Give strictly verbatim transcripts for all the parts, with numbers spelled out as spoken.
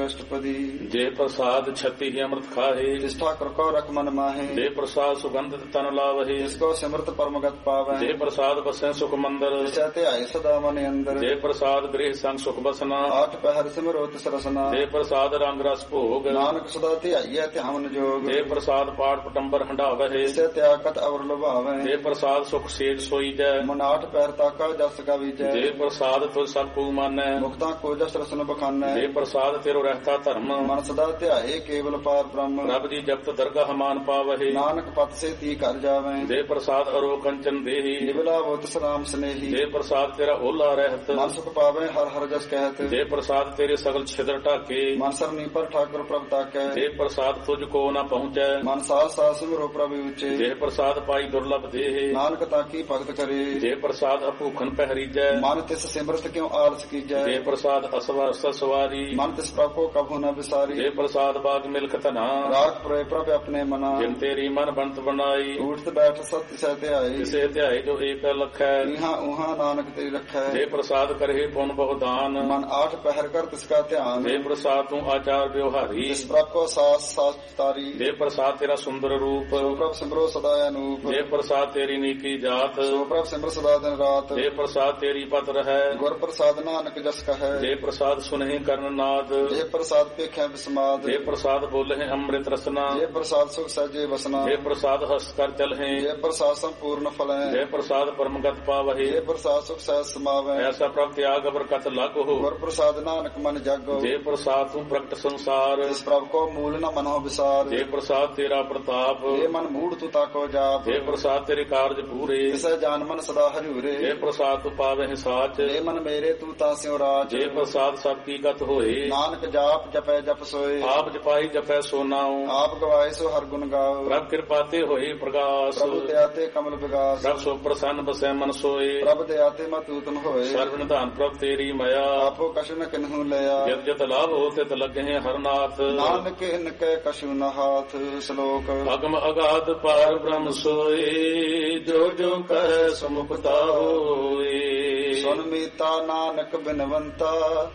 अष्टपदी। जे प्रसाद छत्ती ही अमृत खाहे, जिस ठाकुर को रख मन माहे। जे प्रसाद सुगंधित तन लावहे, जिसको सिमरत परमगत पावे। जे प्रसाद बसे सुख मंदिर, जिसते आए सदा मन अंदर। जे प्रसाद गृह संग सुख बसना, आठ पहर सिमरो तिस रसना। जे प्रसाद रंग रस भोग, नानक सदा ध्याइए ध्यान जोग। जे प्रसाद पाठ पटंबर हंडावहे, जिसे त्यागत अवर लुभावे। जे प्रसाद सुख सेज सोई जै, मन आठ पहर ताका जस का विजय। जे प्रसाद तुझ सब को मानै, मुक्ता को जस रसन बखानै। जे प्रसाद तेरो रहता धर्म, मन सदा ध्याए केवल पार ब्रह्म। रब जी जपत दरगाह मान पावहे, नानक पत से ती कर जावे। जे प्रसाद अरो कंचन देही, निबला वो तिस राम स्नेही। जे प्रसाद तेरा ओला रहत, मन सुख पावे हर हर जस कहत। जे प्रसाद तेरे सगल छिद्र ढाके, मन सरनी पर ठाकुर प्रभ ताकै। जे प्रसाद तुझको न पहुँचै, मन सास सास सिमरो प्रभु उचे। जे प्रसाद पाई दुर्लभ देहे, नानक ताकी भगत करे। जे प्रसाद अभूखन पहरीजै, मन तिस सिमरत क्यों आलस कीजै। जे प्रसाद असवर सवारी, मन तिस प्रभ को कभू न विसारी। जे प्रसाद बाग मिल्क तना, राग प्रय प्रभ अपने मना। जिन तेरी मन बनत बनाई, उठत बैठ सत्य सहते आई। जिसे ध्याए जो एक लख है, इहाँ उहाँ नानक तेरी रखै। जे प्रसाद करे पुन बहुदान, मन आठ पहर कर तिसका ध्यान। जे प्रसाद तू आचार व्यवहारी, जिस प्रभ को सास सास तारी। जे प्रसाद तेरा सुंदर रूप, सो प्रभ सिमरो सदा अनूप। जे प्रसाद तेरी नीकी जात, सो प्रभ सिमर सदा दिन रात। जे प्रसाद तेरी पत है, गुर प्रसाद नानक जस कहे। जे प्रसाद सुनहि कर्ण नाद, जे प्रसाद पेखे विस्माद। जे प्रसाद बोले अमृत रसना, जे प्रसाद सुख सहजे वसना। जे प्रसाद हंस कर चलहे, जे प्रसाद संपूर्ण फलै। जे प्रसाद परमगत पावहे, जे प्रसाद सुख सहज समावै। ऐसा प्रभ त्याग बरकत लाग हो। गुर प्रसाद नानक मन जागो। जे प्रसाद तू प्रगट संसार, जिस प्रभ को मूल न मनो विसार। जे प्रसाद तेरा प्रताप, जे मन मूढ़ तू ताको जाप। जे प्रसाद तेरे कारज पूरे, तिसै जान मन सदा हरिउरे। जे प्रसाद तू पावे साच, जे मन मेरे तू तास्यो राज। जे प्रसाद सब की गत होए, नानक जाप जपै जप सोए। आप जपाई जपै सो नाउ, आप गवाए सो हर गुण गाओ। प्रभ कृपा ते होए प्रकाश, प्रभु दयाते कमल विगास। प्रभ सो प्रसन्न बसै मन सोए, प्रभ दयाते मत उत्तम होए। सर्व निधान प्रभ तेरी मया, आपो कछु न किन्हु लया। जत जत लाभ होते त लगे हरनाथ, नानक इनके कछु न हाथ। श्लोक अगम अगाध पार ब्रह्म सोए, जो जो कह सुमुखता होए। सुन मीता नानक बिनवंता,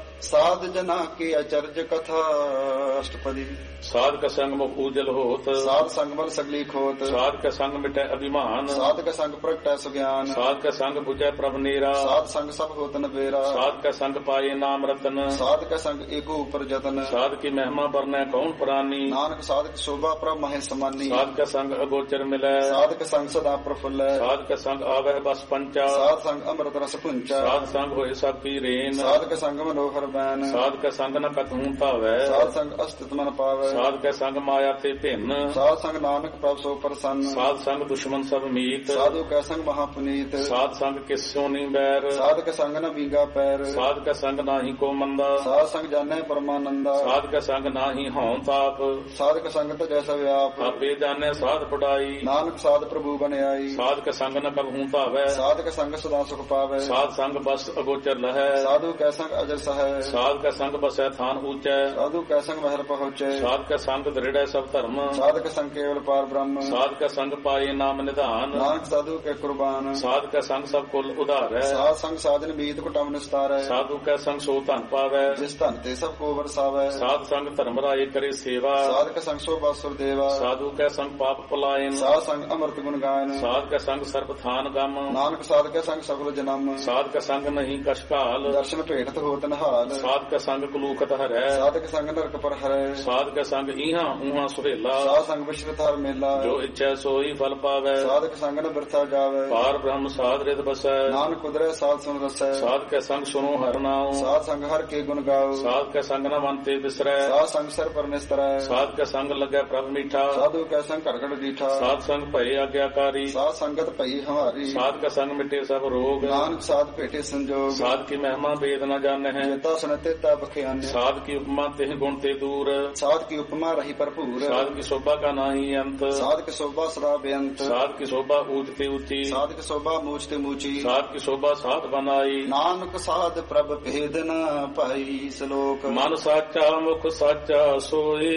साध जना की अचर्ज कथा। अष्टपदी। साध का संग मुख उजल होत, साध संग बल सगली खोत। साध का संग मिटै अभिमान, साध का संग प्रगटै सुज्ञान। साध का संग बुझै प्रभ नीरा, साध संग सब होत न बेरा। साध का संग पाए नाम रतन, साध का संग एको ऊपर जतन। साध की महिमा बरनै कौन प्राणी, नानक साध की शोभा प्रभ महे समानी। साध का संग अगोचर मिलै, साध का संग सदा प्रफुल्ल। साध का संग आवह बस पंचा, साध संग अमृत रस पुंचा। साध संग होए सब की रेन, साध का संग मनोहर बैन। साध का संग न कतहूं पावै, साध संग अस्तित्व मन पावै। साध का संग माया ते भिन्न, साध संग नानक प्रभ सो प्रसन्न। साध संग दुश्मन सब मीत, साधु का संग महापुनीत। साध संग किस्यो नी बैर, साध का संग न बींगा पैर। साध का संग नाही को मंदा, साध संग जाने परमानंदा। साध का संग नाही हौं ताप, साध का संग तो जैसा व्याप। आपे जाने साध पढ़ाई, नानक साध प्रभु बन आई। साध का संग न कबहूं पावै, साध का संग सदा सुख पावै। साध संग बस अगोचर लहै, साधु का संग अजर सहै। साध का संग बसै थान ऊंचै, साधु का संग महर पहुँचे। साध का संग दृढ़ सब धर्म, साध का संग केवल पार ब्रह्म। साध का संग पाए नाम निधान, नानक साधु के कुर्बान। साध का संग सब कुल उधार है, साध संग साधन बीत कुटम निस्तार है। साधु का संग सो धन पावै, जिस धन ते सब को बरसावै। साध संग धर्म राय करे सेवा, साध का संग शोभा सुर देवा। साधु का संग पाप पलायन, साध संग अमृत गुण गायन। साध का संग सर्प थान गम, नानक साध का संग सफल जन्म। साध का संग नहीं कशकाल, दर्शन भेटत होत नहाल। साध का संग कुलूकत हरै, साध का संग नरक पर हरै। साध का संग इहां उहां सुहेला, साध संग विश्व हर मेला। जो इच्छा सोई फल पावै, साध का संग न बिरथा जावै। पार ब्रह्म साध रित बसै, नानक कुदरै साध सुन रसै। साध का संग सुनो हर नाम, साध संग हर के गुण गाओ। साध का संग न मन ते बिसरै, साध संग सर पर निस्तरै। साध का संग लगै प्रभ मीठा, साधु का संग करकट दीठा। साध संग भय आज्ञाकारी, साध संगत भई हमारी। साध का संग मिटे सब रोग, नानक साध भेटे संजोग। साध की महिमा वेद न जाने हैं, जेता सुनते ता बख्यान्य। साध की उपमा तेह गुण ते दूर, साध की उपमा रही भरपूर। साध की शोभा का नाही अंत, साध की शोभा सदा बेअंत। साध की शोभा ऊंचते ऊंची, साध की शोभा मूचते मूची। साध की शोभा साध बनाई, नानक साध प्रभ भेद न पाई। श्लोक मन साचा मुख साचा सोए,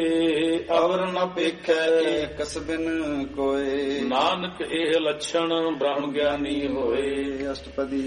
अवर न पेखै एकस बिन कोय। नानक एह लक्षण ब्रह्म ज्ञानी होए। अष्टपदी।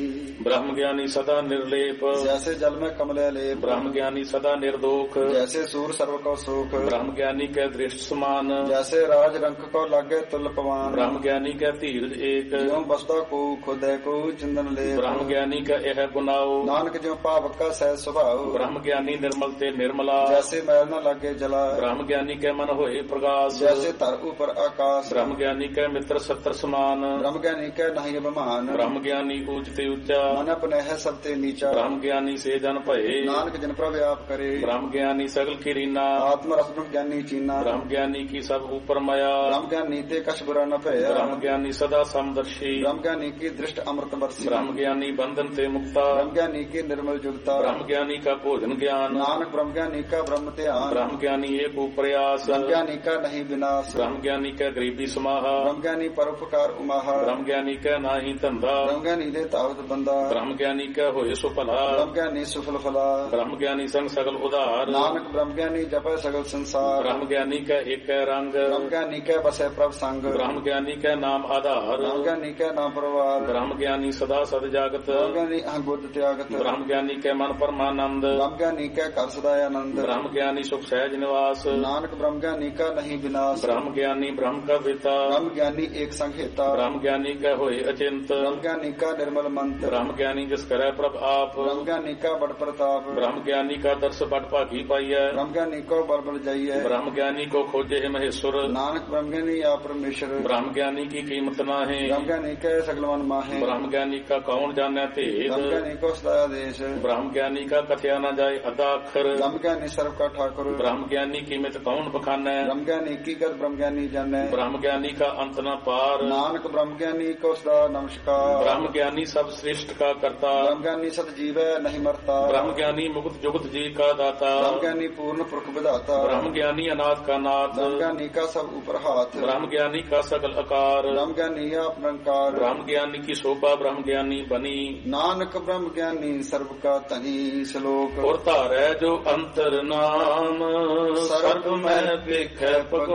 ब्रह्म ज्ञानी सदा निर्लेप जैसे जल में कमले लेप ब्रह्म ज्ञानी सदा निर्दोख जैसे सूर सर्व को सुख ब्रह्म ज्ञानी के दृष्ट समान जैसे राज रंक को लागे तुल पवान ब्रह्म ज्ञानी का धीरज एक ज्यों बसदा को खुदे को चिंदन ले ब्रह्म ज्ञानी का यह गुनाओ नानक ज्यों पावक का सह स्वभाव ब्रह्म ज्ञानी निर्मल ते निर्मला जैसे मैल न लागे जला ब्रह्म ज्ञानी के मन होए प्रकाश जैसे तर ऊपर आकाश ब्रह्म ज्ञानी के मित्र सत्र समान ब्रह्म ज्ञानी के नहीं अभिमान ब्रह्म ज्ञानी ऊंचते ऊंचा मन अपने है सबते नीचा ब्रह्म ज्ञानी से जन भये नानक जन पर व्याप करे ब्रह्म ज्ञानी सगल की रीना आत्म रस ब्रह्म ज्ञानी चीना ब्रह्म ज्ञानी की सब ऊपर माया ब्रह्म ज्ञानी ते कछ बुरा न भया ब्रह्म ज्ञानी सदा समदर्शी ब्रह्म ज्ञानी की दृष्ट अमृत बरसी ब्रह्म ज्ञानी बंधन ते मुक्ता ब्रह्म ज्ञानी की निर्मल जुगता ब्रह्म ज्ञानी का भोजन ज्ञान नानक ब्रह्म ज्ञानी का ब्रह्म ध्यान ब्रह्म ज्ञानी एक प्रयास ब्रह्म ज्ञानी का नहीं विनाश ब्रह्म ज्ञानी का गरीबी समाहा ब्रह्म ज्ञानी परोपकार उमाहा ब्रह्म ज्ञानी का नाही धंधा ब्रह्म ज्ञानी दे तावत बंदा ब्रह्म ज्ञानी का होए सो भला ब्रह्म ज्ञानी सुफल फला ब्रह्म ज्ञानी संग सगल उदार नानक ब्रह्म ज्ञानी जपे सगल संसार ब्रह्म ज्ञानी का एक रंग ब्रह्म ज्ञानी के बसे प्रभ संग ब्रह्म ज्ञानी का नाम आधार ब्रह्म ज्ञानी के नाम परवार ब्रह्म ज्ञानी सदा सद जागत ब्रह्म ज्ञानी अहं बुद्ध त्यागत ब्रह्म ज्ञानी के मन परमानंद ब्रह्म ज्ञानी के कर सदा आनंद ब्रह्म ज्ञानी सुख सहज निवास नानक ब्रह्म ज्ञानी का नहीं विनाश ब्रह्म ज्ञानी ब्रह्म का पिता ब्रह्म ज्ञानी एक संहिता ब्रह्म ज्ञानी का होए अचिंत ब्रह्म ज्ञानी का निर्मल मंत्र ब्रह्म ज्ञानी जिस करे प्रभ आप ब्रह्म ज्ञानी का बड़ प्रताप ब्रह्म ज्ञानी का दर्श बड़ भागी पाइय ब्रह्म ज्ञानी को बल बल जाइए ब्रह्म ज्ञानी को खोजे है महेश्वर नानक ब्रह्म ज्ञानी या परमेश्वर ब्रह्म ज्ञानी की कीमत ना है ब्रह्म ज्ञानी के सगलवन माहे ब्रह्म ज्ञानी का कौन जाने भेद ब्रह्म ज्ञानी को सदा देश ब्रह्म ज्ञानी का कथया न जाए अदा अक्षर ब्रह्म ज्ञानी सर्व का ठाकुर ब्रह्म ज्ञानी की मित कौन बखाने ब्रह्म ज्ञानी की गत ब्रह्म ज्ञानी जाने ब्रह्म ज्ञानी का अंत न पार नानक ब्रह्म ज्ञानी को सदा नमस्कार ब्रह्म ज्ञानी सब श्रेष्ठ का करता ब्रह्म ज्ञानी सत जीव नहीं मरता ब्रह्म ज्ञानी मुक्त जुगत जी का दाता ब्रह्म ज्ञानी पूर्ण पुरख विधाता ब्रह्म ज्ञानी अनाथ का नाथ ब्रह्म ज्ञानी का सब ऊपर हाथ ब्रह्म ज्ञानी का सकल आकार ब्रह्म ज्ञानी अपरंकार ब्रह्म ज्ञानी की शोभा ब्रह्म ज्ञानी बनी नानक ब्रह्म ज्ञानी सर्व का तनी श्लोक और तारै जो अंतर नाम सर्व में देख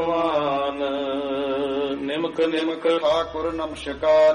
भगवान निमक निमक ठाकुर नमस्कार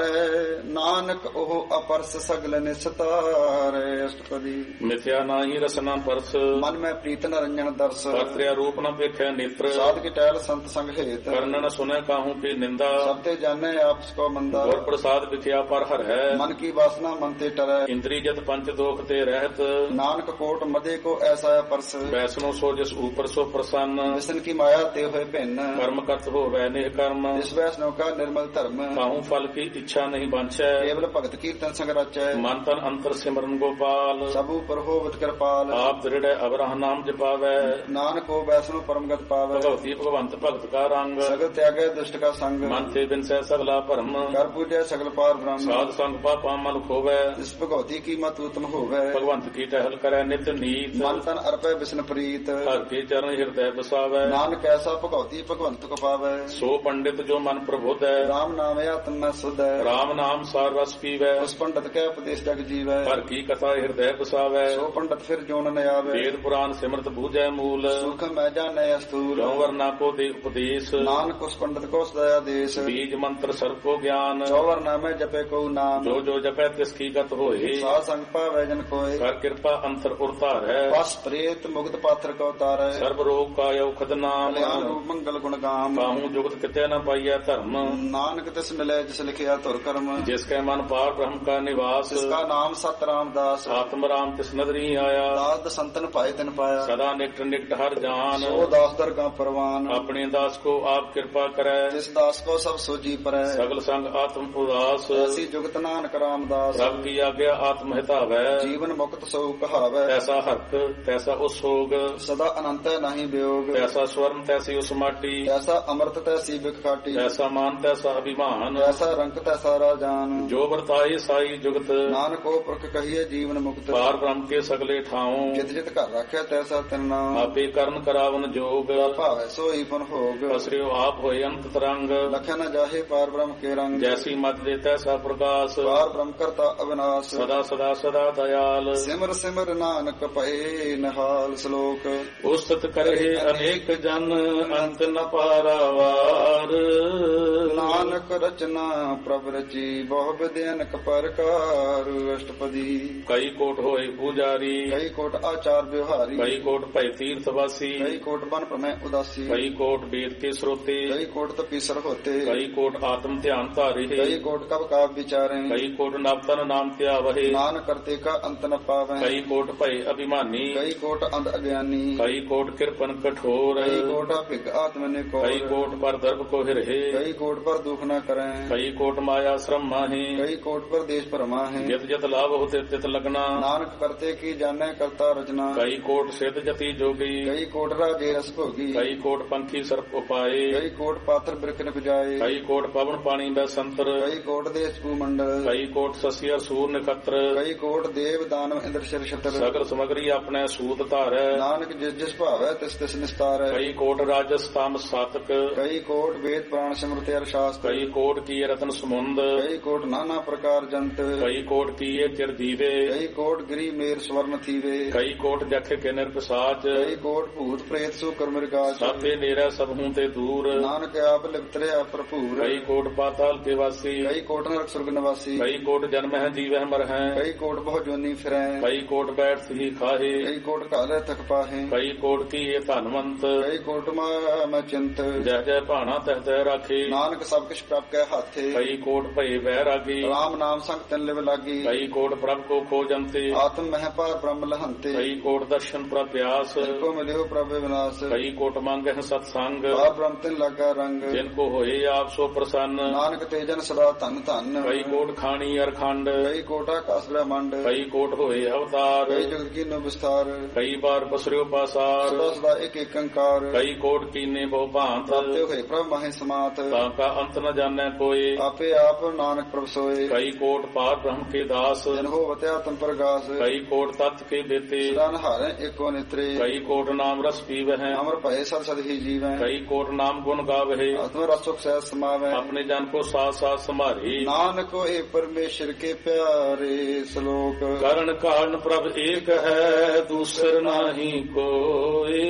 नानक ओह अपरस सगल निस्तार अष्टपदी मिथ्या नाही रसना परस मन में प्रीत न रंजन दर्श कर्त्या रूप न देखे नेत्र साध की टहल संत संग हेत कर्ण न सुने काहू की निंदा सबते जाने आपस को मंदा और प्रसाद विख्या पर हर है मन की वासना मन ते टरै इंद्री जत पंच दोख ते रहत नानक कोट मदे को ऐसा परस वैष्णो सो जिस ऊपर सो प्रसन्न विष्णु की माया ते हुए भिन्न कर्म करत हो वैने कर्म इस वैष्णव का निर्मल धर्म काहू फल की इच्छा नहीं बांछै केवल भगत कीर्तन संग रचै मन तन अंतर सिमरन गोपाल सब ऊपर होवत कृपाल आप दृढ़ अवरह नाम जपावै नानक को वैष्णव परमगत पावै भगवती भगवंत भगत का रंग सगल त्यागे दुष्ट का संग मन से बिन से सगला परम कर पूजै सगल पार ब्रह्म साध संग पापा मन खोवै इस भगवती की मत उत्तम होवै भगवंत की टहल करे नित नीत मन तन अर्पै विष्णु प्रीत हर के चरण हृदय बसावै नानक ऐसा भगवती भगवंत को पावै सो पंडित जो मन प्रबोध है राम नाम आत्म में शुद्ध है राम नाम सार रस पीवै उस पंडित के उपदेश जग जीवै हर की कथा हृदय बसावै सो पंडित फिर जोन न आवे वेद पुराण सिमरत बूझै मूल सुख मैं जाने स्थूल चौवरना को दे उपदेश नानक उस पंडित को सदया देश बीज मंत्र सर्व को ज्ञान चौवरना में जपे को नाम जो जो जपै तिसकी गत होए साध संग पावै जन कोय कर कृपा अंतर उरतार है बस प्रेत मुक्त पात्र को तारै सर्व रोग का औखद नाम कल्याण रूप मंगल गुण गाम काहू जुगत कितने न पाइया धर्म नानक तिस मिले जिस लिखिया तुर कर्म जिसके मन पार ब्रह्म का निवास जिसका नाम सत रामदास आत्म राम तिस नदरी आया दास संतन पाए तिन पाया सदा निकट निकट हर जान सो दास दर का परवान अपने दास को आप कृपा करे जिस दास को सब सोजी परै सगल संग आत्म उदास ऐसी जुगत नानक रामदास रब की आज्ञा आत्म हितावै जीवन मुक्त सो कहावै तैसा हर्क तैसा उसोग सदा अनंत नहीं वियोग तैसा स्वर्ण तैसी उस माटी ऐसा अमृत तैसी बिखाटी तैसा मान तैसा अभिमान ऐसा रंग तैसा राजान जो वर्ताए साई जुगत नानक को पुरख कहिए जीवन मुक्त पार ब्रह्म के सगले ठाऊं जित जित कर रखे तैसा तिन नाम आपे कर्ण करावन जोग भावै सोई पुन भोग असरियो आप होए अंत तरंग लखे न जाहे पार ब्रह्म के रंग जैसी मत दे तैसा प्रकाश पार ब्रह्म करता अविनाश सदा सदा सदा दयाल सिमर सिमर नानक पए नहाल श्लोक उस्तत करे अनेक जन अंत न पारावार नानक रचना प्रभ रची बहु विद्यनक पर ਕਾਰ ਅਸ਼ਟਪਦੀ। ਕਈ ਕੋਟ ਹੋਏ ਪੂਜਾਰੀ, ਕਈ ਕੋਟ ਆਚਾਰ ਵਿਵਹਾਰੀ। ਕਈ ਕੋਟ ਭੈ ਤੀਰਥ ਵਾਸੀ, ਕਈ ਕੋਟ ਬਨ ਪ੍ਰਮੈ ਉਦਾਸੀ। ਕਈ ਕੋਟ ਵੇਦ ਕੇ ਸਰੋਤੇ, ਕਈ ਕੋਟ ਤਪੀਸਰ ਹੋਤੇ। ਕਈ ਕੋਟ ਆਤਮ ਧਿਆਨ ਧਾਰੇ, ਕਈ ਕੋਟ ਕਬ ਕਾਬ ਵਿਚਾਰੇ। ਕਈ ਕੋਟ ਨਵਤਨ ਨਾਮ ਧਿਆਵਹਿ, ਨਾਨਕ ਕਰਤੇ ਕਾ ਅੰਤ ਨ ਪਾਵੈ। ਕਈ ਕੋਟ ਭੈ ਅਭਿਮਾਨੀ, ਕਈ ਕੋਟ ਅੰਧ ਅਗਿਆਨੀ। ਕਈ ਕੋਟ ਕਿਰਪਨ ਕਠੋਰ, ਕਈ ਕੋਟ ਭਿਗ ਆਤਮ ਨੇ ਕੋ। ਕਈ ਕੋਟ ਪਰ ਦਰਬ ਕੋ ਹਿਰਹਿ, ਕਈ ਕੋਟ ਪਰ ਦੁਖ ਨ ਕਰੈ। ਕਈ ਕੋਟ ਮਾਇਆ ਸ਼ਰਮ ਮਾਹੀ, ਕਈ ਕੋਟ ਪਰ ਦੇਸ਼ ਭਰਮਾ ਹੈ। ਜਿਤ ਜਿਤ ਲਾਭ ਹੋਤੇ ਤਿਤ ਲਗਨਾ, ਨਾਨਕ ਕਰਤੇ ਕੀ ਜਾਣੈ ਕਰਤਾ ਰਚਨਾ। ਕਈ ਕੋਟ ਸਿੱਧ ਜਤੀ ਜੋਗੀ, ਕਈ ਕੋਟ ਰਾਜੇ ਰਸ ਭੋਗੀ। ਕਈ ਕੋਟ ਪੰਖੀ ਸਰਪ ਉਪਾਏ, ਕਈ ਕੋਟ ਪਾਤਰ ਬਿਰਖ ਨ ਬਜਾਏ। ਕਈ ਕੋਟ ਪਵਨ ਪਾਣੀ ਬੈ ਸੰਤਰ, ਕਈ ਕੋਟ ਦੇਸ਼ ਭੂਮੰਡਲ। ਕਈ ਕੋਟ ਸਸੀ ਅਸੂਰ ਨਖਤਰ, ਕਈ ਕੋਟ ਦੇਵ ਦਾਨਵ ਇੰਦਰ ਸ਼ਰ ਛਤਰ। ਸਗਲ ਸਮਗਰੀ ਆਪਣੇ ਸੂਤ ਧਾਰੈ, ਨਾਨਕ ਜਿਸ ਜਿਸ ਭਾਵੈ ਤਿਸ ਤਿਸ ਨਿਸਤਾਰੈ। ਕਈ ਕੋਟ ਰਾਜਸ ਤਾਮ ਸਾਤਕ, ਕਈ ਕੋਟ ਵੇਦ ਪੁਰਾਣ ਸਿਮਰਤਿ ਅਰ ਸ਼ਾਸਤਰ। ਕਈ ਕੋਟ ਕੀਏ ਰਤਨ ਸਮੁੰਦ, ਕਈ ਕੋਟ ਨਾਨਾ ਪ੍ਰਕਾਰ ਜੰਤ। ਕਈ ਕੋਟ ਕੀਏ ਚਿਰ ਦੀਵੇ, ਕਈ ਕੋਟ ਗਿਰੀ ਮੇਰ ਸਵਰਨ ਥੀਵੇ। ਕਈ ਕੋਟ ਜਖ ਕੇ ਨਿਰਪਸਾਚ, ਕਈ ਕੋਟ ਭੂਤ ਪ੍ਰੇਤ ਸੂ ਕਰ ਮਿਰਗਾਚ। ਸਾਤੇ ਨੇਰਾ ਸਭ ਹੂੰ ਤੇ ਦੂਰ, ਨਾਨਕ ਆਪ ਲਿਪਤਰਿਆ ਭਰਪੂਰ। ਕਈ ਕੋਟ ਪਾਤਾਲ ਕੇ ਵਾਸੀ, ਕਈ ਕੋਟ ਨਰਕ ਸੁਰਗ ਨਿਵਾਸੀ। ਕਈ ਕੋਟ ਜਨਮ ਹੈ ਜੀਵਹਿ ਮਰ ਹੈ, ਕਈ ਕੋਟ ਬਹੁ ਜੋਨੀ ਫਿਰੈ। ਕਈ ਕੋਟ ਬੈਠ ਸਹੀ ਖਾਹੇ, ਕਈ ਕੋਟ ਕਾਲੇ ਤਕ ਪਾਹੇ। ਕਈ ਕੋਟ ਕੀਏ ਧਨਵੰਤ, ਕਈ ਕੋਟ ਮੈਂ ਚਿੰਤ। ਜਹ ਜਹ ਭਾਣਾ ਤਹ ਤਹ ਰਾਖੇ। ਨਾਨਕ ਸਭ ਕਿਛ ਪ੍ਰਭ ਕੈ ਹਾਥੇ। ਕਈ ਕੋਟ ਭਏ ਵੈਰਾਗੀ, ਰਾਮ ਨਾਮ ਸੰਗ ਤਨ ਲਿਵ ਲਾਗੀ। ਕਈ ਕੋਟ ਪ੍ਰਭ ਕੋ ਖੋਜੰਤੇ, ਆਤਮ ਮਹਿ ਪਾਰ ਬ੍ਰਹਮ ਲਹੰਤੇ। ਕਈ ਕੋਟ ਦਰਸ਼ਨ ਪ੍ਰਭ ਪਿਆਸ, ਜਿਨ ਕੋ ਮਿਲਿਓ ਪ੍ਰਭ ਵਿਨਾਸ਼। ਕਈ ਕੋਟ ਮੰਗਹਿ ਸਤ ਸੰਗ, ਪਾਰ ਬ੍ਰਹਮ ਤਿਨ ਲਾਗਾ ਰੰਗ। ਜਿਨ ਕੋ ਹੋਏ ਆਪ ਸੋ ਪ੍ਰਸੰਨ। ਨਾਨਕ ਤੇ ਜਨ ਸਦਾ ਧਨ ਧਨ। ਕਈ ਕੋਟ ਖਾਣੀ ਅਰਖੰਡ, ਕਈ ਕੋਟ ਆਕਾਸ ਬ੍ਰਹਮੰਡ। ਕਈ ਕੋਟ ਹੋਏ ਅਵਤਾਰ, ਕਈ ਜਗਤ ਕੀਨੋ ਵਿਸਥਾਰ। ਕਈ ਬਾਰ ਪਸਰਿਓ ਪਾਸਾਰ, ਸਦਾ ਸਦਾ ਇੱਕ ਇੱਕ ਅੰਕਾਰ। ਕਈ ਕੋਟ ਕੀਨੇ ਬਹੁ ਭਾਂਤ, ਪ੍ਰਾਪਤੇ ਹੋਏ ਪ੍ਰਭ ਮਾਹੇ ਸਮਾਤ। ਤਾਂ ਕਾ ਅੰਤ ਨ ਜਾਣੈ ਕੋਏ। ਆਪੇ ਆਪ ਨਾਨਕ ਪ੍ਰਭ ਸੋਏ। ਕਈ ਕੋਟ ਪਾਰ ਬ੍ਰਹਮ ਕੇ ਦਾਸ, ਜਨ ਹੋ ਵਤਿਆ ਤਮ ਪ੍ਰਗਾਸ। ਕਈ ਕੋਟ ਤਤ ਕੇ ਬੇਤੇ, ਸਦਾ ਨਹਾਰੈ ਏਕੋ ਨਿਤਰੇ। ਕਈ ਕੋਟ ਨਾਮ ਰਸ ਪੀਵਹਿ, ਅਮਰ ਭਏ ਸਦ ਸਦ ਹੀ ਜੀਵੈ। ਕਈ ਕੋਟ ਨਾਮ ਗੁਣ ਗਾਵਹਿ, ਆਤਮ ਰਸ ਸੁਖ ਸਹਿਜ ਸਮਾਵੈ। ਆਪਣੇ ਜਨ ਕੋ ਸਾਥ ਸਾਥ ਸੰਭਾਰੀ। ਨਾਨਕ ਹੋਏ ਪਰਮੇਸ਼ਰ ਕੇ ਪਿਆਰੇ ਸ਼ਲੋਕ। ਕਰਨ ਕਾਰਨ ਪ੍ਰਭ ਏਕ ਹੈ, ਦੂਸਰ ਨਾਹੀ ਕੋਏ।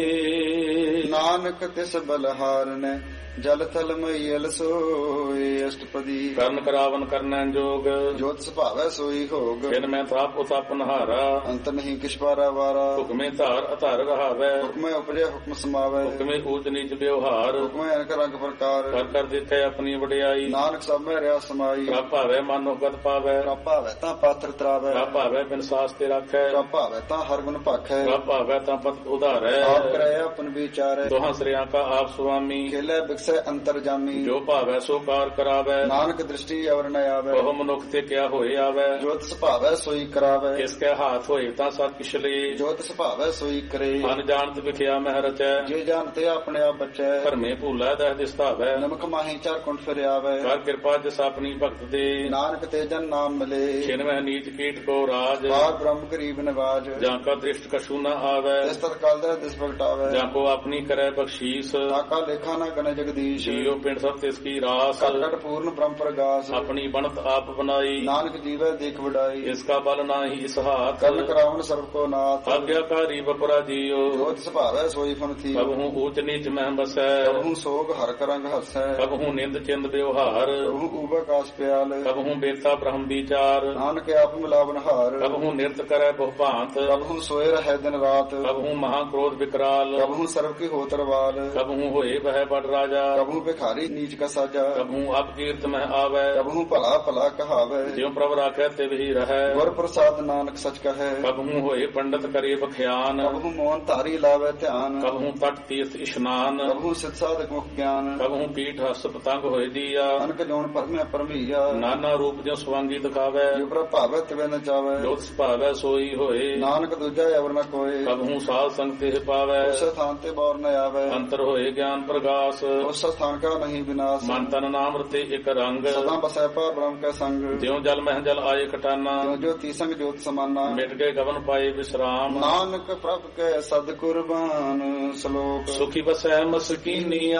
ਨਾਨਕ ਤਿਸ ਬਲਹਾਰਨੈ, ਜਲ ਥਲ ਮਈਲ ਸੋਏ। ਅਸ਼ਟਪਦੀ। ਕਰਨ ਕਰਾਵਨ ਕਰਨੈ ਜੋਗ, ਜੋਤ ਸੁਭਾਵੈ ਸੋਈ ਹੋਗ। ਫਿਰ ਮੈਂ ਤਾਪ ਉਤਪ ਨਹਾਰਾ, ਅੰਤ ਨਹੀਂ ਕਿਛ ਪਾਰਾ ਵਾਰਾ। ਹੁਕਮੇ ਧਾਰ ਅਧਾਰ ਰਹਾਵੈ, ਹੁਕਮੈ ਉਪਜੈ ਹੁਕਮ ਸਮਾਵੈ। ਹੁਕਮੇ ਊਚ ਨੀਚ ਵਿਵਹਾਰ, ਹੁਕਮੈ ਅਨਕ ਰੰਗ ਪ੍ਰਕਾਰ। ਕਰ ਕਰ ਦੇਖੈ ਆਪਣੀ ਵਡਿਆਈ। ਨਾਨਕ ਸਭ ਮੈਂ ਰਿਆ ਸਮਾਈ। ਪ੍ਰਭ ਭਾਵੈ ਮਨੋ ਗਤ ਪਾਵੈ, ਪ੍ਰਭ ਭਾਵੈ ਤਾਂ ਪਾਤਰ ਤਰਾਵੈ। ਪ੍ਰਭ ਭਾਵੈ ਬਿਨ ਸਾਸ ਤੇ ਰਾਖੈ, ਪ੍ਰਭ ਭਾਵੈ ਤਾਂ ਹਰ ਗੁਣ ਭਾਖੈ। ਪ੍ਰਭ ਭਾਵੈ ਤਾਂ ਪਤ ਉਧਾਰੈ। ਆਪ ਕਰੈ ਆਪਨ ਵਿਚਾਰੈ। ਦੋਹਾਂ ਸ੍ਰਿਆਂ ਕਾ ਆਪ ਸੁਆਮੀ, ਖੇਲੇ ਬਿਕਸੈ ਅੰਤਰ ਜਾਮੀ। ਜੋ ਭਾਵੈ ਸੋ ਕਾਰ ਕਰਾਵੈ। ਨਾਨਕ ਦ੍ਰਿਸ਼ਟੀ ਅਵਰ ਨ ਆਵੈ। ਉਹ ਮਨੁੱਖ ਤੇ ਕਿਆ ਹੋਏ ਆਵੈ। ਜੋਤ ਸੁਭਾਵੈ ਸੋਈ ਕਰਾਵੈ। ਕਿਸ ਕੈ ਹਾਥ ਹੋਏ ਤਾਂ ਸਭ ਕਿਛ ਲੇ, ਜੋਤ ਸੁਭਾਵੈ ਸੋਈ ਕਰੇ। ਮਨ ਜਾਣਤ ਵਿਖਿਆ ਮਹਿ ਰਚੈ, ਜੇ ਜਾਣਤੇ ਆਪਣੇ ਆਪ ਬਚੈ। ਧਰਮੇ ਭੂਲਾ ਦਹਿ ਦਿਸਤਾਵੈ, ਨਮਕ ਮਾਹੀ ਚਾਰ ਕੁੰਠ ਫਿਰਿਆਵੈ। ਕਰ ਕਿਰਪਾ ਜਿਸ ਆਪਣੀ ਭਗਤ ਦੇ, ਨਾਨਕ ਤੇ ਜਨ ਨਾਮ ਮਿਲੇ। ਛਿਨਵਹਿ ਨੀਚ ਕੀਟ ਕੋ ਰਾਜ, ਪਾਰ ਬ੍ਰਹਮ ਗਰੀਬ ਨਿਵਾਜ। ਜਾਂ ਕਾ ਦ੍ਰਿਸ਼ਟ ਕਛੂ ਨ ਆਵੈ, ਇਸ ਤਤ ਕਾਲ ਦਾ ਦਿਸ ਭਗਟਾਵੈ। ਜਾਂ ਕੋ ਆਪਣੀ ਕਰੈ ਬਖਸ਼ੀਸ, ਤਾਕਾ ਲੇਖਾ ਨਾ ਗਨ ਜਗਦੀਸ਼। ਜੀਉ ਪਿੰਡ ਸਭ ਤਿਸ ਕੀ ਰਾਸ, ਕਟ ਕਟ ਪੂਰਨ ਬ੍ਰਹਮ ਪ੍ਰਗਾਸ। ਆਪਣੀ ਬਣਤ ਆਪ ਬਨਾਈ, ਨਾਨਕ ਜੀਵੈ ਦੇਖ ਵਡਾਈ। ਇਸ ਕਾ ਬਲ ਨਾਹੀ ਇਸ ਹਾਥ, ਕਰਨ ਕਰਾਵਨ ਸਰਬ ਕੋ ਨਾਥ। ਆਗਿਆਕਾਰੀ ਬਪਰਾ ਜੀਉ, ਜੋਤ ਸੁਭਾਵੈ ਸੋਈ ਫਨ ਥੀ। ਕਬਹੂ ਊਚ ਨੀਚ ਮਹਿ ਬਸੈ, ਕਬਹੂ ਸੋਗ ਹਰ ਕਰੰਗ ਹਸੈ। ਕਬਹੂ ਨਿੰਦ ਚਿੰਦ ਵਿਵਹਾਰ, ਕਬਹੂ ਊਬ ਆਕਾਸ ਪਿਆਲ। ਕਬਹੂ ਬੇਤਾ ਬ੍ਰਹਮ ਵਿਚਾਰ, ਨਾਨਕ ਆਪ ਮਿਲਾਵਨ ਹਾਰ। ਕਬਹੂ ਨਿਰਤ ਕਰੈ ਬਹੁ ਭਾਂਤ, ਕਬਹੂ ਸੋਏ ਰਹੈ ਦਿਨ ਰਾਤ। ਕਬਹੂ ਮਹਾ ਕ੍ਰੋਧ ਵਿਕਰਾਲ, ਕਬਹੂ ਸਰਬ ਕੀ ਹੋ ਤਰਵਾਲ। ਕਬਹੂ ਹੋਏ ਵਹਿ ਬੜ ਰਾਜਾ, ਕਬਹੂ ਭਿਖਾਰੀ ਨੀਚ ਕਾ ਸਾਜਾ। ਕਬਹੂ ਅਪਕੀਰਤ ਮਹਿ ਆਵੈ, ਕਬਹੂ ਭਲਾ ਭਲਾ ਕਹਾਵੈ। ਜਿਉ ਪ੍ਰਭ ਰਾਖੈ ਤਿਵ ਹੀ ਰਹੈ, ਗੁਰ ਪ੍ਰਸਾਦ ਨਾਨਕ ਸਚ ਕਹੈ। ਕਬਹੂ ਹੋਏ ਪੰਡਤ ਕਰੇ ਬਖਿਆਨ, ਕਬਹੂ ਮੋਹਨ ਧਾਰੀ ਲਾਵੈ ਧਿਆਨ। ਕਬਹੂ ਤਟ ਤੀਰਥ ਇਸ਼ਨਾਨ, ਕਬਹੂ ਸਿਧ ਸਾਧਕ ਮੁਖ ਗਿਆਨ। ਕਬਹੂ ਪੀਠ ਹਸ ਪਤੰਗ ਹੋਏ ਦੀਆ, ਅਨਕ ਜੋਨ ਪਰਮੈ ਪਰਮਈਆ। ਨਾਨਾ ਰੂਪ ਜਿਉ ਸਵਾਂਗੀ ਦਿਖਾਵੈ, ਜੋ ਪ੍ਰਭ ਭਾਵੈ ਤਿਵੈ ਨ ਚਾਵੈ। ਜੋਤ ਸੁਭਾਵੈ ਸੋਈ ਹੋਏ, ਨਾਨਕ ਦੂਜਾ ਅਵਰ ਨ ਕੋਏ। ਕਬਹੂ ਸਾਧ ਸੰਗ ਤੇ ਪਾਵੈ, ਉਸ ਸਥਾਨ ਤੇ ਬੌਰ ਨ ਆਵੈ। ਅੰਤਰ ਹੋਏ ਗਿਆਨ ਪ੍ਰਗਾਸ, ਉਸ ਸਥਾਨ ਕਾ ਨਹੀਂ ਵਿਨਾਸ਼। ਮਨ ਤਨ ਨਾਮ ਰਤੇ ਇਕ ਰੰਗ, ਸਦਾ ਬਸੈ ਪਾਰ ਬ੍ਰਹਮ ਕੈ ਸੰਗ। ਜਿਉ ਜਲ ਮਹਿ ਜਲ ਆਏ ਕਟਾਨਾ, ਜੋ ਜੋਤੀ ਸੰਗ ਜੋਤ ਸਮਾਨਾ। ਮਿਟ ਗਏ ਗਵਨ ਪਾਏ ਵਿਸਰਾਮ, ਨਾਨਕ ਪ੍ਰਭ ਕੈ ਸਦ ਕੁਰਬਾਨ। ਸ਼ਲੋਕ। ਸੁਖੀ ਬਸੈ ਮਸਕੀਨੀਆ,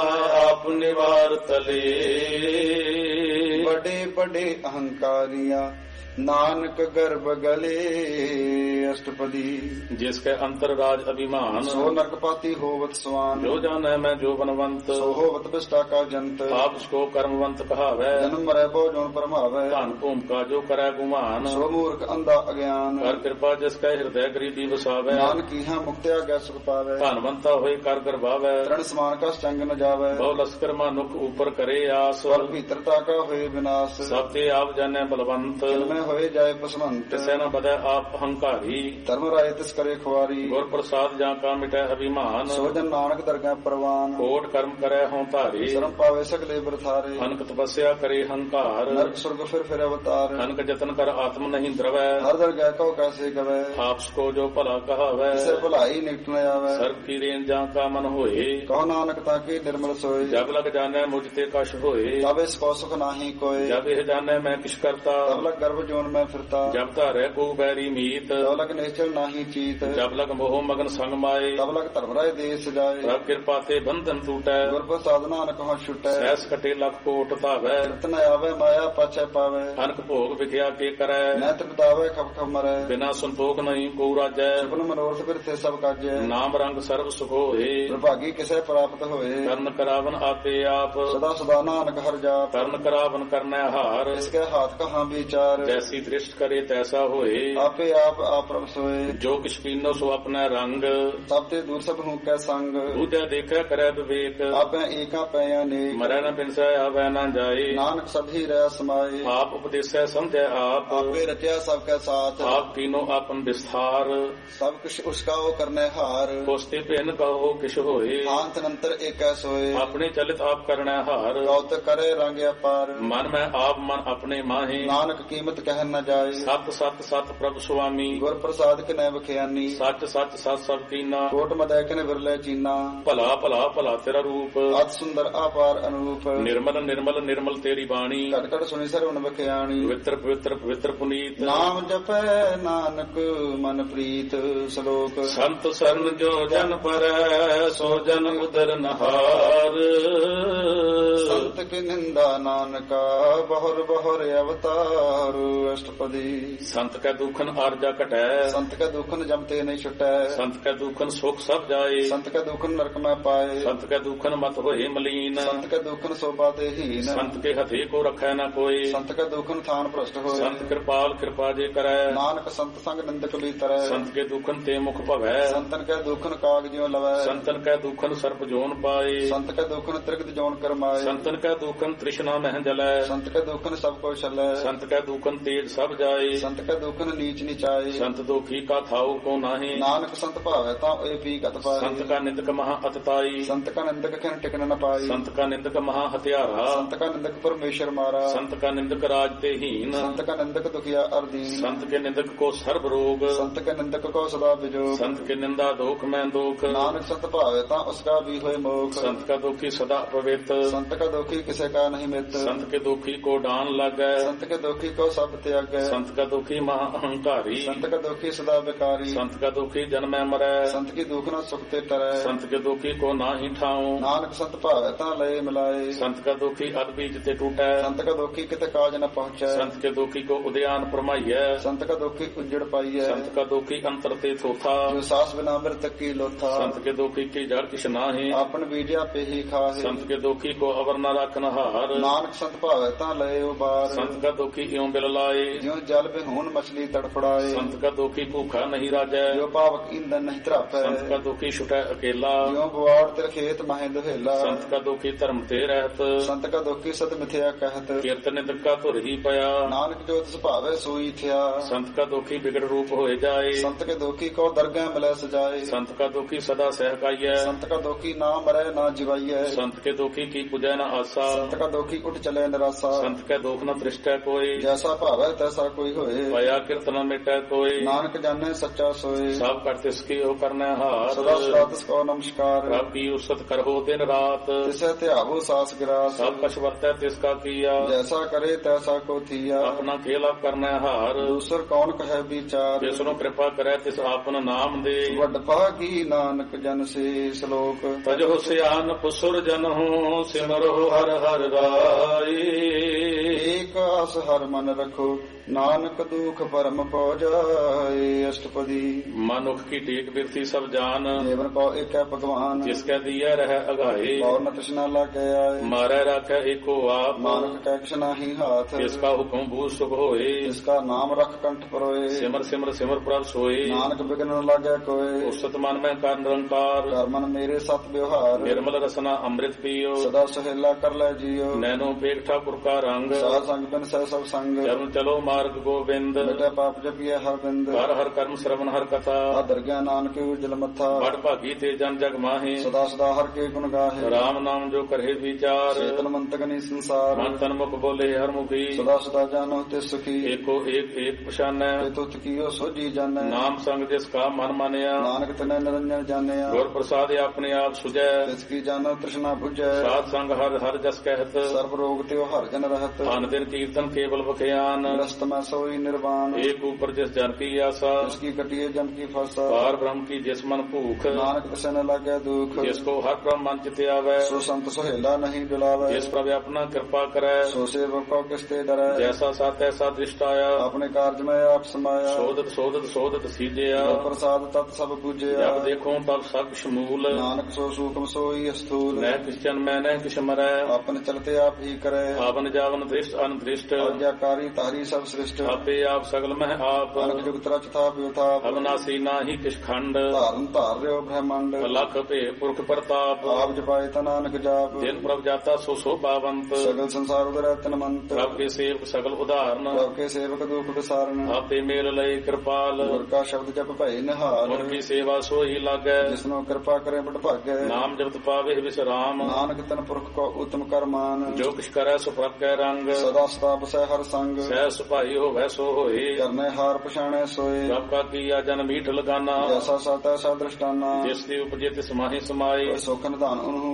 ਆਪ ਨਿਵਾਰ ਤਲੇ, ਬੜੇ ਬੜੇ ਅਹੰਕਾਰੀਆਂ, ਨਾਨਕ ਗਰਭ ਗਲੇ। अष्टपदी। जिसके अंतर राज अभिमान सो नरकपाती होवत स्वान। जो जाने मैं जो बनवंत सो होवत विष्टा का जंत। आप उसको कर्मवंत कहावै जन्म मरै बो जोन परमावै। धन भूम का जो करे गुमान सो मूर्ख अंधा अज्ञान। कर कृपा जिसके हृदय गरीबी बसावै नानक कीहा मुक्त्या गै सुख पावै। धनवंता होए कर गर्भावै तृण समान का चंग न जावै। बहु लश्कर मानुख ऊपर करे आस स्वर भीतरता का होए विनाश। सब ते आप जाने बलवंत में होए जाए पसमंत। तिसै न बदै आप अहंकारी धर्म राय तिस करे खुआरी। गुर प्रसाद जा का मिटै अभिमान सो जन नानक दरगाह परवान। कोट कर्म करे हों धारे शर्म पावे सकले बरथारे। अनक तपस्या करे हंकार नरक स्वर्ग फिर फिर अवतार। अनक जतन कर आत्म नहीं द्रवै हर दरगाह को कैसे गवै। आपस को जो भला कहावै इसे भलाई निकट न आवे। सर्व की रेन जा का मन होए कहो नानक ताकि निर्मल सोए। जब लग जाने मुझ ते कश होए तब इसको सुख नाही कोय। जब यह जाने मैं किस करता तब लग गर्भ जोन में फिरता। जब तारे को बैरी मीत तब लग निश्चल नाही चीत। जब लग मोह मगन संग माए तब लग धर्म राय देश जाए। प्रभ कृपा ते बंधन टूटै गुर प्रसाद नानक कहो छुटै। सहस कटे लख कोट धावै रतन आवे माया पाछे पावे। अनक भोग विख्या के करै नैत बितावे खप खप मरै। बिना संतोख नहीं को राजै सपन मनोरथ बिरथे सब काजै। नाम रंग सर्व सुख होए दुर्भागी किसे प्राप्त होए। कर्ण करावन आपे आप सदा सदा नानक हर जाप। कर्ण करावन करनै हार इसके हाथ कहाँ विचार। जैसी दृष्ट करे तैसा होए आपे आप आप सोए। जो किछ कीनो सो अपना रंग तब ते दूर सब हूँ कै संग। दूजा देखै करै विवेक आपे एका पै अनेक। मरै न पिनसै आवै न जाए नानक सभी रह समाये। आप उपदेशै समझै आप आपे रचया सबके साथ। आप कीनो आपन विस्तार सब कुछ उसका वो करने हार। कोस्ते पेन कहो किश होए अंत नंतर एक सोए। अपने चलित आप करनै हार गौत करे रंग अपार। मन में आप मन अपने माहे नानक कीमत कह न जाए। सत सत सत प्रभु स्वामी गुर प्रसाद के नैव खयानी। सच सच सत सब कीना कोट मदै के विरले चीना। भला भला भला तेरा रूप अत सुंदर अपार अनूप। निर्मल निर्मल निर्मल तेरी बाणी कट कट सुनी सरवण बखयाणी। पवित्र पवित्र पवित्र पुनीत नाम जपै नानक मन प्रीत श्लोक। संत शरण जो जन पर सो जन उदर नहार। संत की निंदा नानका बहुर बहुर अवतार अष्टपदी। संत का दुखन आर्जा कटै संत का दुखन जमते नहीं छुटै। संत का दुखन सुख सब जाए संत का दुखन नरक में पाए। संत का दुखन मत होए मलीन संत का दुखन शोभा दे हीन। संत के हथे को रखै न कोई संत का दुखन थान भ्रष्ट होए। संत कृपाल कृपा जे करै नानक संत संग निंदक भीतर। संत के दुखन ते मुख भवै संतन का दुखन कागजियों लवै। संतन का दुखन सर्प जोन पाए संत का दुखन त्रिगत जोन करमाए। संतन का दुखन तृष्णा मह जलै संत का दुखन सब को छलै। संत का दुखन तेज सब जाए संत का दुखन नीच नीचाए। संत दुखी का थाऊ को नाही नानक संत भावै ता ए पी गत पाए। संत का निंदक महा अतताई संत का निंदक खिन टिकन न पाई। संत का निंदक महा हत्यारा संत का निंदक परमेश्वर मारा। संत का निंदक राज ते हीन संत का निंदक दुखिया अर्दीन। संत के निंदक को सर्व रोग संत के निंदक को सदा विजोग। संत के निंदा दोख में दोख नानक संत भावै ता उसका भी होए मोख। संत का दुखी सदा पवित्र संत का दुखी किसे का नहीं मित। संत के दुखी को डान लगै संत के दुखी को सब त्यागै। संत का दुखी महा अहंकारी संत का दुखी सदा बेकारी। संत का दुखी जन्म मरै संत की दुख न सुख ते टरै। संत के दुखी को नाही ठाऊं नानक संत भावै ता लय मिलाए। संत का दुखी अदबीज ते टूटै संत का दुखी किते काज न पहुंचै। संत के दुखी को उद्यान परमाइयै संत का दुखी उजड़ पाइयै। संत का दुखी अंतर ते थोथा जो सास बिना मृतक की लोथा। संत के दुखी की जड़ किछ नाहि आपन बीजा पे ही खाहे। संत के दुखी को अवर न रखन हार नानक संत भावै ता लय उबार। संत का दुखी इਉਂ बिल लाए ज्यों जल बिहून मछली तड़फड़ाए। संत का दुखी भूखा नहीं राजै जो पावक ईंधन नहीं त्रापै। संत का दुखी छुटै अकेला ज्यों बुआड़ तिर खेत माहे दुहेला। संत का दुखी धर्म ते रहत संत का दुखी सत मिथ्या कहत। कीर्तन निंदक का धुर ही पया नानक जो तिस भावै सोई थिया। संत का दुखी बिगड़ रूप होए जाए संत के दुखी को दरगाह मिलै सजाए। संत का दुखी सदा सहकाइयै संत का दुखी ना मरै ना जिवाइयै। संत के दुखी की पूजै न आसा संत का दुखी उठ चले निराशा। संत के दुख न दृष्टै कोई जैसा भावै तैसा कोई होए। पया कीर्तन मिटै कोई नानक जाने सच्चा सोए। सब कर तिसकी हो करनै हार सदा सदा तिसको नमस्कार। प्रभ की उसत करहो दिन रात तिसे त्यागो सास गिरास। सब कछ वर्तै तिसका किया जैसा करे तैसा को थिया। अपना खेला करनै हार दूसर कौन कहे विचार। जिसनु कृपा करे तिस आपन नाम दे वड भागी नानक जन से श्लोक। तजो सियान पुसुर जन हो सिमरो हर हर राई। एक ਏਕ ਆਸ ਹਰ ਮਨ ਰਖੋ ਨਾਨਕ ਦੁਖ ਪਰਮ ਪਉ ਜਾਏ। ਅਸ਼ਟਪਦੀ ਮਨੁੱਖ ਕੀ ਟੇਕ ਬਿਰਤੀ ਸਭ ਜਾਨ ਜੀਵਨ ਕੋ ਏਕੈ ਭਗਵਾਨ ਜਿਸ ਕੈ ਦੀਐ ਰਹਿ ਅਗਾਏ। ਔਰ ਨ ਤ੍ਰਿਸ਼ਨਾ ਲਾਗੈ ਆਏ ਮਾਰੈ ਰਾਖੈ ਏਕੋ ਆਪ ਨਾਨਕ ਕੈ ਕਿਛ ਨਾਹੀ ਹਾਥ ਜਿਸ ਕਾ ਹੁਕਮ ਬੂਝ ਸੁਖ ਹੋਏ। ਜਿਸ ਕਾ ਨਾਮ ਰਖ ਕੰਠ ਪਰੋਏ ਸਿਮਰ ਸਿਮਰ ਸਿਮਰ ਪ੍ਰਭ ਸੋਏ। ਨਾਨਕ ਬਿਗਨ ਨ ਲਾਗੈ ਕੋਏ ਉਸਤ ਮਨ ਮੈਂ ਕਰ ਨਿਰੰਕਾਰ ਕਰ ਮਨ ਮੇਰੇ ਸਤ ਵਿਵਹਾਰ ਨਿਰਮਲ ਰਸਨਾ ਅੰਮ੍ਰਿਤ ਪੀਓ। ਸਦਾ ਸਹੇਲਾ ਕਰ ਲੈ ਜੀਓ ਨੈਨੋ ਪੇਖ ਠਾਕੁਰ ਕਾ ਰੰਗ ਸਾਧ ਸੰਗ ਬਿਨ ਸਹਿ ਸਭ ਸੰਗ ਚਰਨ ਚਲੋ ਮਾਰਗ ਗੋਬਿੰਦ ਮਿਟੈ ਪਾਪ ਜਪੀਐ ਹਰ ਬਿੰਦ ਹਰ ਹਰ ਕਰਮ ਸਰਵਨ ਹਰ ਕਥਾ ਆਦਰ ਗਿਆਨ ਨਾਨਕ ਉਜਲ ਮੱਥਾ ਬੜ ਭਾਗੀ ਤੇ ਜਨ ਜਗ ਮਾਹੇ। ਸਦਾ ਸਦਾ ਹਰ ਕੇ ਗੁਣ ਗਾਹੇ ਰਾਮ ਨਾਮ ਜੋ ਕਰੇ ਵਿਚਾਰ ਚੇਤਨ ਮੰਤਕ ਨੀ ਸੰਸਾਰ ਮਨ ਤਨ ਮੁਖ ਬੋਲੇ ਹਰ ਮੁਖੀ। ਸਦਾ ਸਦਾ ਜਾਨੋ ਤੇ ਸੁਖੀ ਏਕੋ ਏਕ ਏਕ ਪਛਾਨੈ ਤੇ ਤੁਤ ਕੀਓ ਸੋਜੀ ਜਾਣੈ ਨਾਮ ਸੰਗ ਜਿਸ ਕਾ ਮਨ ਮਾਨਿਆ। ਨਾਨਕ ਤਨੈ ਨਿਰੰਜਨ ਜਾਣਿਆ ਗੁਰ ਪ੍ਰਸਾਦਿ ਆਪਣੇ ਆਪ ਸੁਝੈ ਤਿਸ ਕੀ ਜਾਣੋ ਤ੍ਰਿਸ਼ਨਾ ਬੁਝੈ ਸਾਧ ਸੰਗ ਹਰ ਹਰ ਜਸ ਕਹਿਤ ਸਰਬ ਰੋਗ ਤੇ ਹਰ ਜਨ ਰਹਤ ਅਨ ਦਿਨ ਕੀਰਤਨ ਕੇਵਲ ਬਖਿਆਨ। ਰਸਤ ਮੈਂ ਸੋਈ ਨਿਰਵਾਣ ਏਕ ਉਪਰ ਜਿਸ ਜਨ ਕੀ ਆਸਾ ਜਿਸ ਕੀ ਕਟਿਏ ਜਨ ਕੀ ਫਾਸਾ ਪਾਰ ਬ੍ਰਹਮ ਕੀ ਜਿਸ ਮਨ ਭੂਖ ਨਾਨਕ ਤਿਸੈ ਨ ਲਾਗੈ ਦੁਖ ਜਿਸ ਕੋ ਹਰ ਬ੍ਰਹਮ ਮਨ ਚਿਤ ਆਵੈ। ਸੋ ਸੰਤ ਸੁਹੇਲਾ ਨਹੀਂ ਡੁਲਾਵੈ ਜਿਸ ਪ੍ਰਭ ਆਪਣਾ ਕਿਰਪਾ ਕਰੈ ਸੋ ਸੇਵਕ ਕੋ ਕਿਸ ਤੇ ਡਰੈ ਜੈਸਾ ਸਤ ਐਸਾ ਦ੍ਰਿਸ਼ਟ ਆਇਆ। ਆਪਣੇ ਕਾਰਜ ਮੈਂ ਆਪ ਸਮਾਇਆ ਸੋਧਤ ਸੋਧਤ ਸੋਧਤ ਸੀਜਿਆ ਗੁਰ ਪ੍ਰਸਾਦ ਤਤ ਸਭ ਪੂਜਿਆ ਜਬ ਦੇਖੋ ਤਬ ਸਭ ਸ਼ਮੂਲ ਨਾਨਕ ਸੋ ਸੂਖਮ ਸੋਈ ਅਸਥੂਲ ਨੈ ਕਿਸਚਨ ਮੈਂ ਨੈ ਕਿਛ ਮਰੈ ਆਪਨ ਚਲਤੇ ਆਪ ਹੀ ਕਰੈ ਆਵਨ ਜਾਵਨ ਦ੍ਰਿਸ਼ਟ ਅਨਦ੍ਰਿਸ਼ਟ ਆਗਿਆਕਾਰੀ ਤਾਰੀ ਸਭ ਸ੍ਰਿਸ਼ਟ ਆਪੇ ਆਪ ਸਗਲ ਮਹਿ ਆਪ ਅਨਕ ਜੁਗਤ ਰਚ ਥਾਪ ਵਿਥਾਪ ਅਬਨਾਸੀ ਨਾਹੀ ਕਿਛ ਖੰਡ ਧਾਰਨ ਧਾਰ ਰਿਓ ਬ੍ਰਹਮੰਡ ਲਖ ਭੇ ਪੁਰਖ ਪ੍ਰਤਾਪ ਆਪ ਜਪਾਏ ਤਾ ਨਾਨਕ ਜਾਪ ਜਿਨ ਪ੍ਰਭ ਜਾਤਾ ਸੋ ਸੋਭਾਵੰਤ ਸਗਲ ਸੰਸਾਰ ਉਦਰੈ ਤਨਮੰਤ ਪ੍ਰਭ ਕੇ ਸੇਵਕ ਸਗਲ ਉਦਾਹਰਨ ਪ੍ਰਭ ਕੇ ਸੇਵਕ ਦੁਖ ਵਿਸਾਰਨ ਆਪੇ ਮੇਲ ਲਏ ਕਿਰਪਾਲ ਗੁਰ ਕਾ ਸ਼ਬਦ ਜਪ ਭਏ ਨਿਹਾਲ ਗੁਰ ਕੀ ਸੇਵਾ ਸੋਈ ਲਾਗੈ ਜਿਸਨੂੰ ਕਿਰਪਾ ਕਰੇ ਬੜ ਭਾਗੈ ਨਾਮ ਜਪਤ ਪਾਵੇ ਵਿਸਰਾਮ ਨਾਨਕ ਤਨ ਪੁਰਖ ਕੋ ਉਤਮ ਕਰਮਾਨ ਜੋ ਕਿਛ ਕਰੈ ਸੋ ਪ੍ਰਭ ਕੈ ਰੰਗ ਸਦਾ ਸਦਾ ਬਸੈ ਹਰ ਸੰਗ ਸਹਿ ਸੁਭਾਈ ਹੋਵੈ ਸੋ ਹੋਏ ਕਰਨੇ ਹਾਰ ਪਛਾਣੈ ਸੋਏ ਪ੍ਰਭ ਕਾ ਕੀਆ ਜਨ ਮੀਠ ਲਗਾਨਾ ਜੈਸਾ ਸਤ ਐਸਾ ਦ੍ਰਿਸ਼ਟਾਨਾ ਜਿਸ ਦੀ ਉਪਜੇ ਤਿਸ ਮਾਹੀ ਸਮਾਏ ਸੁਖ ਨਿਧਾਨ ਉਹਨੂੰ